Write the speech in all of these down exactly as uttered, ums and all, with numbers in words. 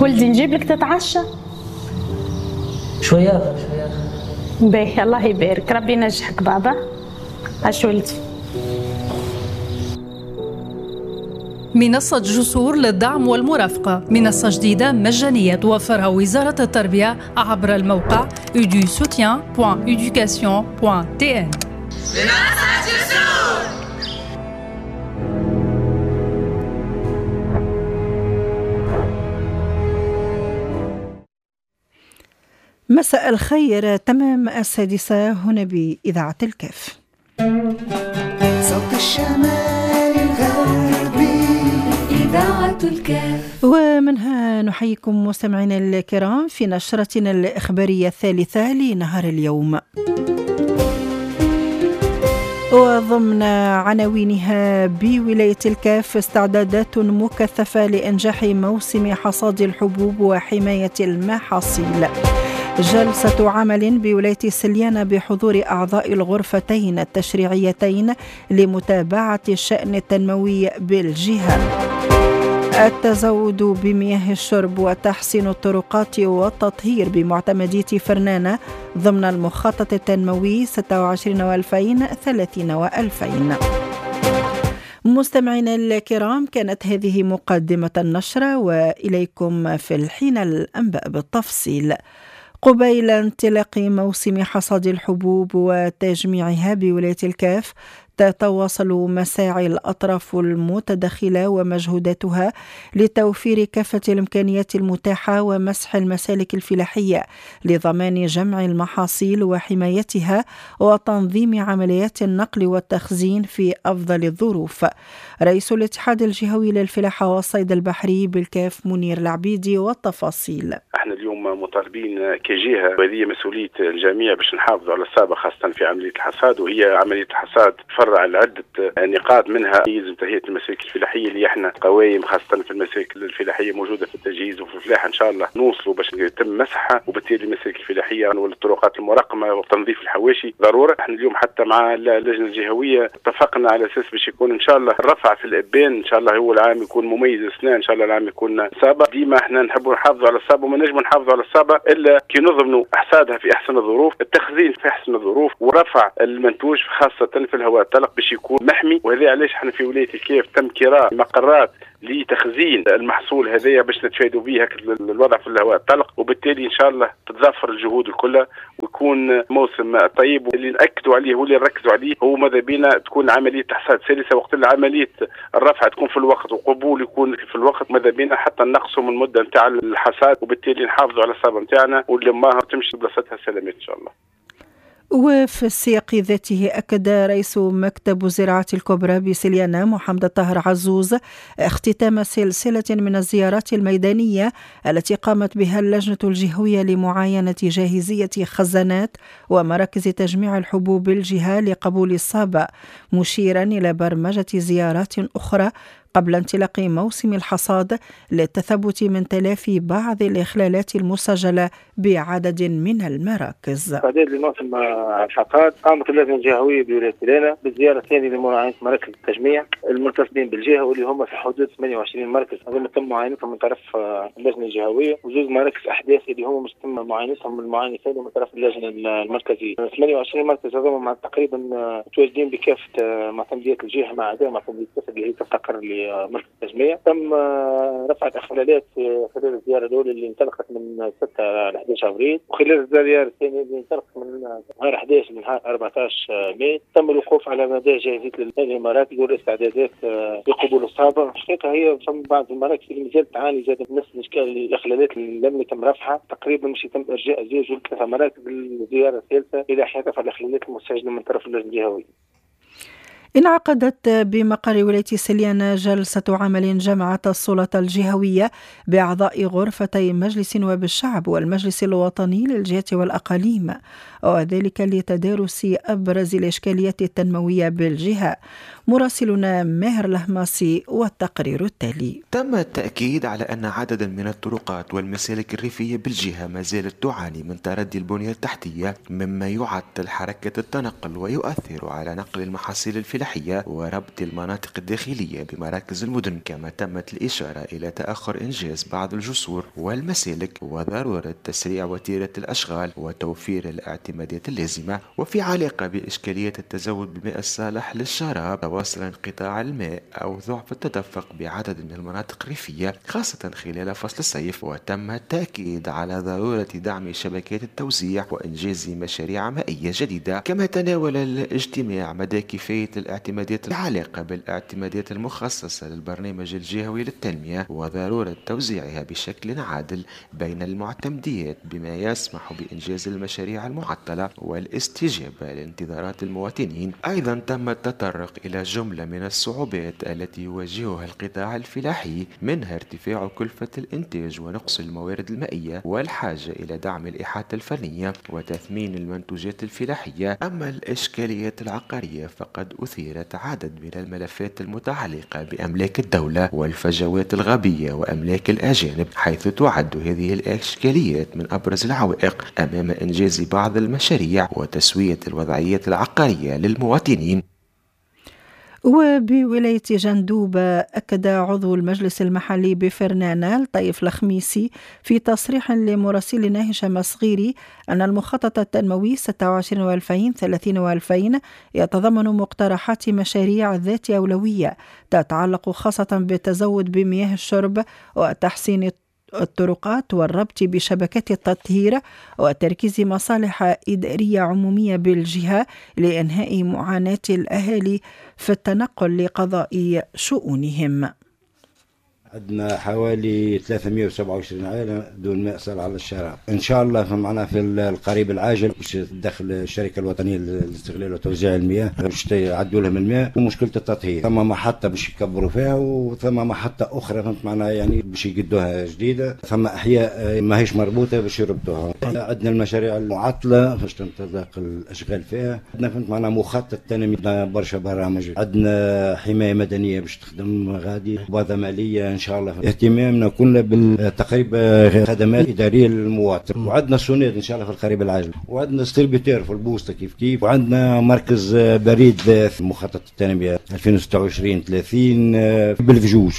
ولدي نجيب لك تتعشى شوية شوية. باهي الله يبارك، ربي ينجحك بابا. عاش ولدي. منصة جسور للدعم والمرافقة، منصة جديدة مجانية توفرها وزارة التربية عبر الموقع edu soutien point education point t n. منصة جسور. مساء الخير، تمام السادسة هنا بإذاعة الكاف. صوت الشمال الغربي إذاعة الكاف. ومنها نحييكم مستمعينا الكرام في نشرتنا الإخبارية الثالثة لنهار اليوم، وضمن عناوينها: بولاية الكاف استعدادات مكثفة لإنجاح موسم حصاد الحبوب وحماية المحاصيل. جلسة عمل بولاية سليانة بحضور أعضاء الغرفتين التشريعيتين لمتابعة الشأن التنموي بالجهة. التزود بمياه الشرب وتحسين الطرقات والتطهير بمعتمدية فرنانة ضمن المخطط التنموي ستة وعشرين وألفين ثلاثين وألفين. مستمعينا الكرام، كانت هذه مقدمة النشرة، وإليكم في الحين الأنباء بالتفصيل. قبيل انطلاق موسم حصاد الحبوب وتجميعها بولاية الكاف، تتواصل مساعي الأطراف المتدخلة ومجهوداتها لتوفير كافة الإمكانيات المتاحة ومسح المسالك الفلاحية لضمان جمع المحاصيل وحمايتها وتنظيم عمليات النقل والتخزين في أفضل الظروف. رئيس الاتحاد الجهوي للفلاحة والصيد البحري بالكاف منير العبيدي والتفاصيل. احنا اليوم مطالبين كجهة، وهذه مسؤولية الجميع باش نحافظوا على السابق خاصة في عملية الحصاد، وهي عملية الحصاد تفرع لعدة نقاط، منها يلزم تهيئة المسالك الفلاحية اللي احنا قوائم خاصة في المسالك الفلاحية موجودة في التجهيز وفي الفلاحة ان شاء الله نوصلوا باش يتم مسحها، وبالتالي المسالك الفلاحية والطرقات المرقمة وتنظيف الحواشي ضرورة. احنا اليوم حتى مع اللجنة الجهوية اتفقنا على اساس باش يكون ان شاء الله الرفع في الابان ان شاء الله هو العام يكون مميز السنة، ان شاء الله العام يكون صابة. ديما احنا نحبوا نحافظوا على الصابة وما نجم نحافظوا على الصابة الا كي نضمنوا احصادها في احسن الظروف، التخزين في احسن الظروف، ورفع المنتوج خاصة في الهواء الطلق باش يكون محمي. وهذا علاش احنا في ولاية الكاف تم كراء مقرات لتخزين المحصول هذايا باش نتفادوا به الوضع في الهواء الطلق، وبالتالي ان شاء الله تتضافر الجهود الكلها ويكون موسم طيب. واللي ناكدوا عليه واللي نركزوا عليه هو ماذا بينا تكون عمليه تحصاد سلسه، وقت عمليه الرفع تكون في الوقت وقبول يكون في الوقت، ماذا بينا حتى نقصوا من المده نتاع الحصاد وبالتالي نحافظوا على الصابه نتاعنا ولما تمشي بلاصتها سلامات ان شاء الله. وفي السياق ذاته أكد رئيس مكتب زراعة الكبرى بسليانة محمد الطاهر عزوز اختتام سلسلة من الزيارات الميدانية التي قامت بها اللجنة الجهوية لمعاينة جاهزية خزانات ومراكز تجميع الحبوب بالجهة لقبول الصابة، مشيرا إلى برمجة زيارات أخرى قبل انطلاق موسم الحصاد للتثبت من تلافي بعض الإخلالات المسجلة بعدد من المراكز. استعداد لموسم الحصاد، قامت اللجنة الجهوية بولاية سليانة بالزيارة الثانية لمعاينة مراكز التجميع المرتبطين بالجهة واللي هم في حدود ثمانية وعشرين مركز، هذول تم معاينتهم من طرف اللجنة الجهوية، وجوز مراكز أحداث اللي هم مش تم معاينتهم من المعاينة الثانية من طرف اللجنة المركزية. ثمانية وعشرين مركز هذول مع تقريبا متواجدين بكافة معتمديات الجهة ما عدا معتمدية اللي هي تستقر مركز التجميع. تم رفع الاخلالات خلال الزياره الاولى اللي انطلقت من ستة على أحد عشر ابريل، وخلال الزياره الثانيه اللي انطلقت من نهار أحد عشر لنهار أربعة عشر ماي تم الوقوف على مدى جاهزيه هذه المراكز والاستعدادات لقبول الصابه. الحقيقه هي فم بعض المراكز اللي مازالت تعاني زاد نفس الاشكال الاخلالات اللي لم يتم رفعها، تقريبا مش يتم ارجاء زوج ولا ثلاث مراكز للزياره الثالثه الى حين رفع الاخلالات المستجده من طرف اللجنه الجهويه. انعقدت بمقر ولاية سليانة جلسة عمل جمعت السلطة الجهوية بأعضاء غرفتي مجلس نواب الشعب والمجلس الوطني للجهات والأقاليم. وذلك لتدارس أبرز الإشكاليات التنموية بالجهة. مراسلنا ماهر الهماسي والتقرير التالي. تم التأكيد على أن عددا من الطرقات والمسالك الريفية بالجهة ما زالت تعاني من تردي البنية التحتية، مما يعطل حركة التنقل ويؤثر على نقل المحاصيل الفلاحية وربط المناطق الداخلية بمراكز المدن. كما تمت الإشارة إلى تأخر إنجاز بعض الجسور والمسالك وضرورة تسريع وتيرة الأشغال وتوفير الاعتمادات اللازمة. وفي علاقة بإشكالية التزود بالماء الصالح للشراب، تواصل انقطاع الماء أو ضعف التدفق بعدد من المناطق الريفية خاصة خلال فصل الصيف. وتم التأكيد على ضرورة دعم شبكات التوزيع وإنجاز مشاريع مائية جديدة. كما تناول الاجتماع مدى كفاية الاعتمادات العلاقة بالاعتمادات المخصصة للبرنامج الجهوي للتنمية وضرورة توزيعها بشكل عادل بين المعتمديات بما يسمح بإنجاز المشاريع المعطلة والاستجابة لانتظارات المواطنين. أيضا تم التطرق إلى جملة من الصعوبات التي يواجهها القطاع الفلاحي، منها ارتفاع كلفة الإنتاج ونقص الموارد المائية والحاجة إلى دعم الإحاطة الفنية وتثمين المنتوجات الفلاحية. أما الإشكاليات العقارية فقد أثيرت عدد من الملفات المتعلقة بأملاك الدولة والفجوات الغابية وأملاك الأجانب، حيث تعد هذه الإشكاليات من أبرز العوائق أمام إنجاز بعض المشاريع وتسوية الوضعية العقارية للمواطنين. وبولاية جندوبة أكد عضو المجلس المحلي بفرنانال طيف الخميسي في تصريح لمراسلنا هشام الصغيري أن المخطط التنموي ستة وعشرين وألفين ثلاثين وألفين يتضمن مقترحات مشاريع ذات أولوية تتعلق خاصة بالتزود بمياه الشرب وتحسين الطرقات والربط بشبكات التطهير وتركيز مصالح إدارية عمومية بالجهة لإنهاء معاناة الأهالي في التنقل لقضاء شؤونهم. عندنا حوالي ثلاثمئة وسبعة وعشرين عائلة دون ماء صالح على الشارع. إن شاء الله فمعنا في القريب العاجل باش تدخل الشركة الوطنية للاستغلال وتوزيع المياه باش يعدوا لهم الماء ومشكلة التطهير. ثم محطة باش يكبروا فيها وثم محطة أخرى فهمت معنا يعني باش يقدوها جديدة. ثم أحياء ما هيش مربوطة باش يربطوها. عندنا المشاريع المعطلة باش تنطلق الأشغال فيها. عندنا فهمت معنا مخطط تنمية برشا برامج. عندنا حماية مدنية باش تخدم غادي وبعض مالية إن شاء الله. اهتمامنا كله بالتقريب خدمات إدارية للمواطن. وعندنا سونيد إن شاء الله في القريب العاجل. وعندنا ستربيتير في البوسطة كيف كيف. وعندنا مركز بريد في مخطط التنمية ألفين وستة وعشرين ثلاثين بالفجوج.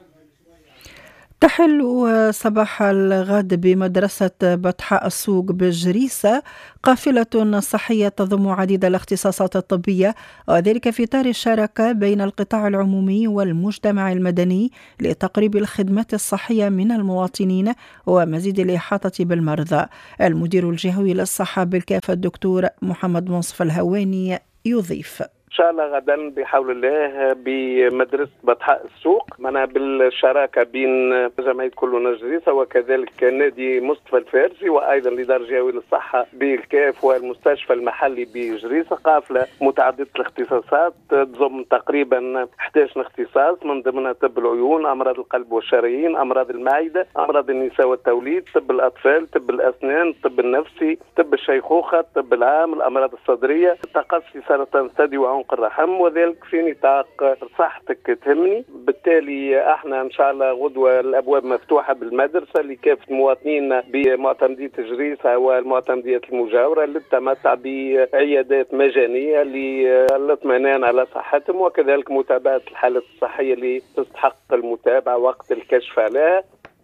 تحل صباح الغد بمدرسة بطحاء السوق بالجريسة قافلة صحية تضم عديد الاختصاصات الطبية، وذلك في إطار الشراكة بين القطاع العمومي والمجتمع المدني لتقريب الخدمات الصحية من المواطنين ومزيد الإحاطة بالمرضى. المدير الجهوي للصحة بالكافة الدكتور محمد منصف الهواني يضيف: إن شاء الله غدا بحول الله بمدرسة بطحاء السوق معنا بالشراكة بين جمعية كلنا جريسة وكذلك نادي مصطفى الفارسي وأيضا الإدارة الجهوية للصحة بالكاف والمستشفى المحلي بجريسة، قافلة متعددة الاختصاصات تضم تقريبا أحد عشر اختصاص من ضمنها طب العيون، أمراض القلب والشرايين، أمراض المعدة، أمراض النساء والتوليد، طب الأطفال، طب الأسنان، الطب النفسي، طب الشيخوخة، الطب العام، الأمراض الصدرية، تخصص سرطان الثدي وعنق الرحم، وذلك في نطاق صحتك تهمني. بالتالي احنا ان شاء الله غدوه الابواب مفتوحه بالمدرسه لكافه مواطنينا بمعتمديه جريسه والمعتمديات المجاوره للتمتع بعيادات مجانيه للاطمئنان على صحتهم وكذلك متابعه الحاله الصحيه اللي تستحق المتابعه وقت الكشف عليها.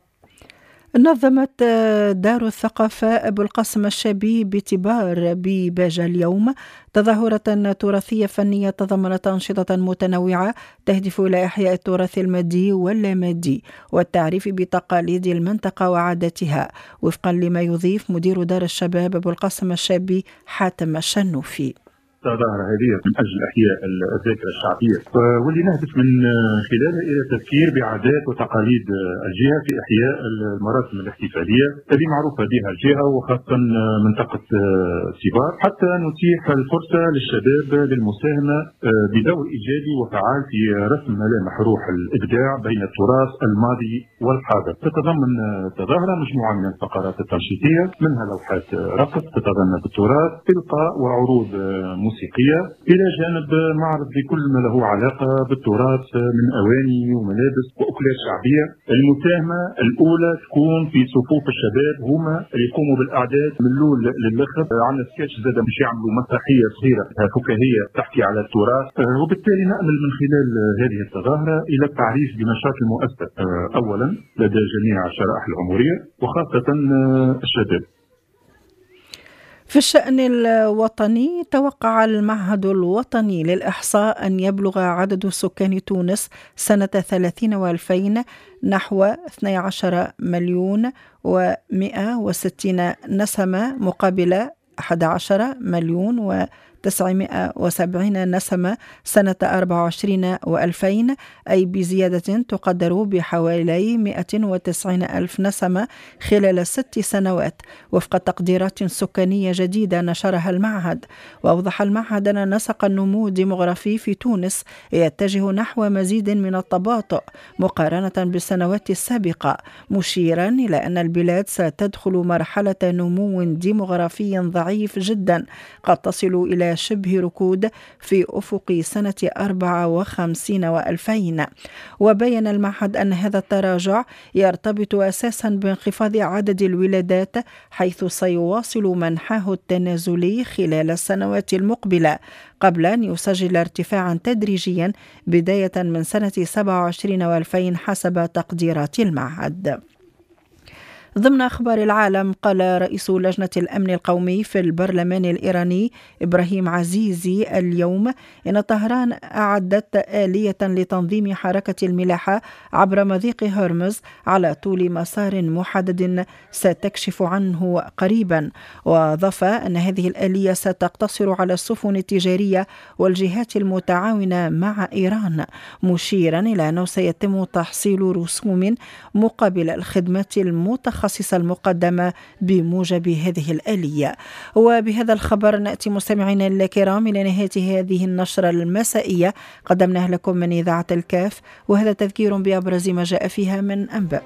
نظمت دار الثقافة أبو القاسم الشابي بتبار بباجة اليوم تظاهرة تراثية فنية تضمنت أنشطة متنوعة تهدف إلى إحياء التراث المادي واللامادي والتعريف بتقاليد المنطقة وعاداتها، وفقا لما يضيف مدير دار الشباب أبو القاسم الشابي حاتم الشنوفي. التظاهرة هذه من أجل إحياء الذاكرة الشعبية، واللي نهدف من خلالها إلى التذكير بعادات وتقاليد الجهة في إحياء المراسم الاحتفالية التي معروفة بها الجهة وخاصة منطقة سيبار، حتى نتيح الفرصة للشباب للمساهمة بدور إيجابي وفعال في رسم ملامح روح الإبداع بين التراث الماضي والحاضر. تتضمن التظاهرة مجموعة من الفقرات التنشيطية، منها لوحات رقص تتضمن بالتراث، إلقاء وعروض موسيقية، إلى جانب معرض بكل ما له علاقة بالتراث من أواني وملابس وأكلات شعبية. المساهمة الأولى تكون في صفوف الشباب، هما اللي يقوموا بالأعداد من الأول للآخر. عندنا سكتش زاد باش يعملوا مسرحية صغيرة فكاهية تحكي على التراث، وبالتالي نأمل من خلال هذه التظاهرة إلى التعريف بنشاط المؤسسة أولا لدى جميع الشرائح العمرية وخاصة الشباب. في الشأن الوطني، توقع المعهد الوطني للإحصاء أن يبلغ عدد سكان تونس سنة ثلاثين وألفين نحو اثني عشر مليون ومئة وستين نسمة مقابل أحد عشر مليون و تسعمائة وسبعين نسمة سنة أربعة وعشرين وألفين، أي بزيادة تقدر بحوالي مئة وتسعين ألف نسمة خلال ست سنوات وفق تقديرات سكانية جديدة نشرها المعهد. وأوضح المعهد أن نسق النمو الديمغرافي في تونس يتجه نحو مزيد من التباطؤ مقارنة بالسنوات السابقة، مشيرا إلى أن البلاد ستدخل مرحلة نمو ديمغرافي ضعيف جدا قد تصل إلى شبه ركود في أفق سنة أربعة وخمسين وألفين. وبين المعهد أن هذا التراجع يرتبط أساسا بانخفاض عدد الولادات، حيث سيواصل منحاه التنازلي خلال السنوات المقبلة قبل أن يسجل ارتفاعا تدريجيا بداية من سنة سبعة وعشرين وألفين حسب تقديرات المعهد. ضمن أخبار العالم، قال رئيس لجنة الأمن القومي في البرلمان الإيراني إبراهيم عزيزي اليوم إن طهران أعدت آلية لتنظيم حركة الملاحة عبر مضيق هرمز على طول مسار محدد ستكشف عنه قريبا. وأضاف أن هذه الآلية ستقتصر على السفن التجارية والجهات المتعاونة مع إيران، مشيرا إلى أنه سيتم تحصيل رسوم مقابل الخدمات المتخصصة خصيصة المقدمة بموجب هذه الآلية. وبهذا الخبر نأتي مستمعينا الكرام إلى نهاية هذه النشرة المسائية قدمناها لكم من إذاعة الكاف، وهذا تذكير بأبرز ما جاء فيها من أنباء.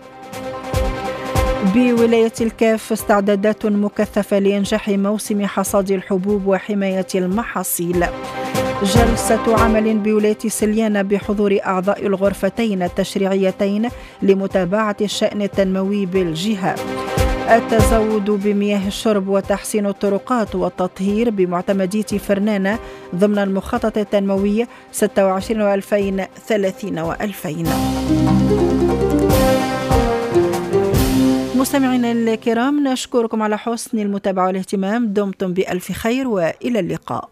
بولاية الكاف استعدادات مكثفة لإنجاح موسم حصاد الحبوب وحماية المحاصيل. جلسة عمل بولاية سليانة بحضور أعضاء الغرفتين التشريعيتين لمتابعة الشأن التنموي بالجهة. التزود بمياه الشرب وتحسين الطرقات والتطهير بمعتمدية فرنانة ضمن المخطط التنموي ستة وعشرين وألفين ثلاثين وألفين. مستمعينا الكرام، نشكركم على حسن المتابعة والاهتمام. دمتم بألف خير وإلى اللقاء.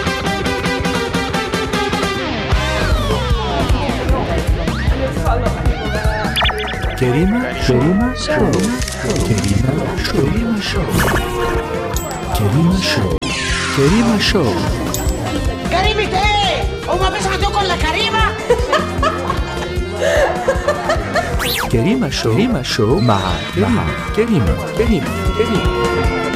كريمة كريمة شو كريمة شو كريمة شو كريمة شو كريمة شو كريمة ايه؟ وما فيش عندكم الا كريمة؟ كريمة شو كريمة شو مع كريمة كريمة كريمة كريمة